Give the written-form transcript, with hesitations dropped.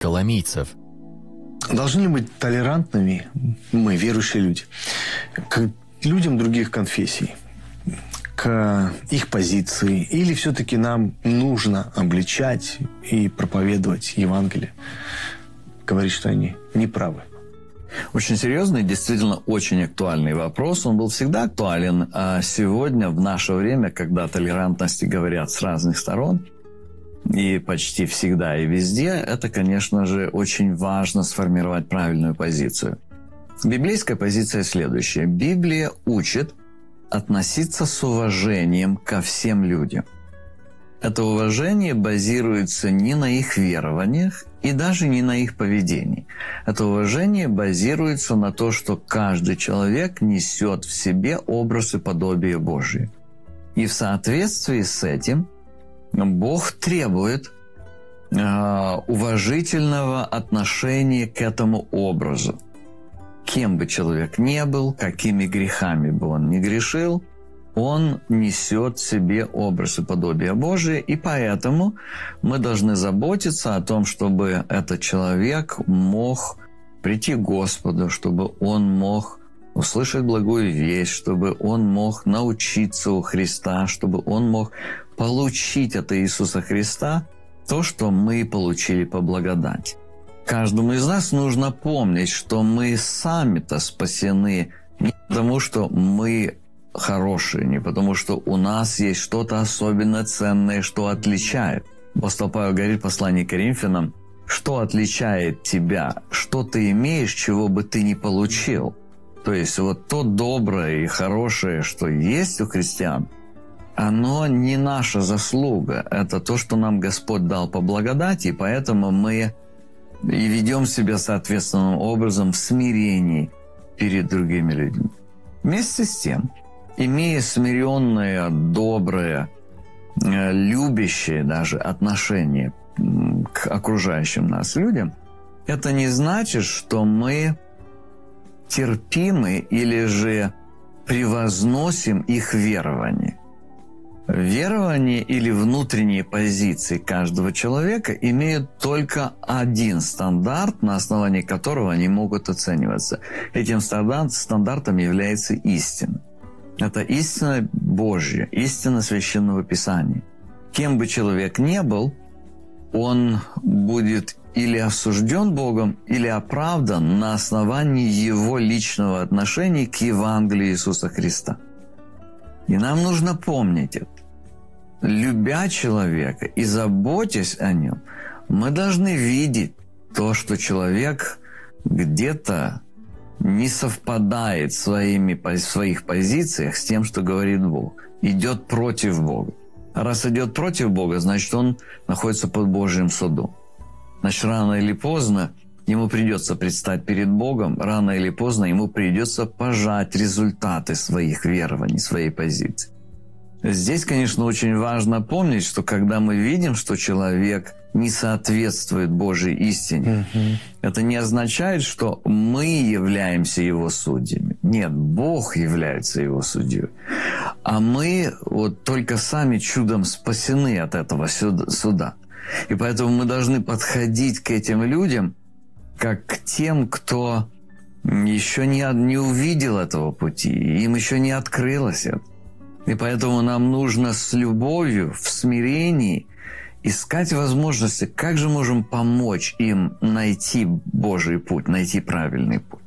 Коломийцев. Должны ли быть толерантными мы, верующие люди, к людям других конфессий, к их позиции? Или все-таки нам нужно обличать и проповедовать Евангелие, говорить, что они неправы? Очень серьезный, действительно очень актуальный вопрос. Он был всегда актуален, а сегодня, в наше время, когда о толерантности говорят с разных сторон, и почти всегда и везде, это, конечно же, очень важно сформировать правильную позицию. Библейская позиция следующая. Библия учит относиться с уважением ко всем людям. Это уважение базируется не на их верованиях и даже не на их поведении. Это уважение базируется на том, что каждый человек несет в себе образ и подобие Божие. И в соответствии с этим Бог требует уважительного отношения к этому образу. Кем бы человек ни был, какими грехами бы он ни грешил, он несет в себе образ и подобие Божие, и поэтому мы должны заботиться о том, чтобы этот человек мог прийти к Господу, чтобы он мог услышать благую весть, чтобы он мог научиться у Христа, чтобы он мог получить от Иисуса Христа то, что мы получили по благодати. Каждому из нас нужно помнить, что мы сами-то спасены не потому, что мы хорошие, не потому, что у нас есть что-то особенно ценное, что отличает. Апостол Павел говорит в послании к Коринфянам, что отличает тебя, что ты имеешь, чего бы ты не получил. То есть вот то доброе и хорошее, что есть у христиан, оно не наша заслуга. Это то, что нам Господь дал по благодати, и поэтому мы и ведем себя соответственным образом в смирении перед другими людьми. Вместе с тем, имея смиренное, доброе, любящее даже отношение к окружающим нас людям, это не значит, что мы терпимы или же превозносим их верование. Верование или внутренние позиции каждого человека имеют только один стандарт, на основании которого они могут оцениваться. Этим стандартом является истина. Это истина Божья, истина Священного Писания. Кем бы человек ни был, он будет или осужден Богом, или оправдан на основании его личного отношения к Евангелию Иисуса Христа. И нам нужно помнить это. Любя человека и заботясь о нем, мы должны видеть то, что человек где-то не совпадает в своих позициях с тем, что говорит Бог. Идет против Бога. А раз идет против Бога, значит, он находится под Божьим судом. Значит, рано или поздно ему придется предстать перед Богом, рано или поздно ему придется пожать результаты своих верований, своей позиции. Здесь, конечно, очень важно помнить, что когда мы видим, что человек не соответствует Божьей истине, это не означает, что мы являемся его судьями. Нет, Бог является его судьей. А мы вот только сами чудом спасены от этого суда. И поэтому мы должны подходить к этим людям как к тем, кто еще не увидел этого пути, им еще не открылось это. И поэтому нам нужно с любовью, в смирении искать возможности, как же можем помочь им найти Божий путь, найти правильный путь.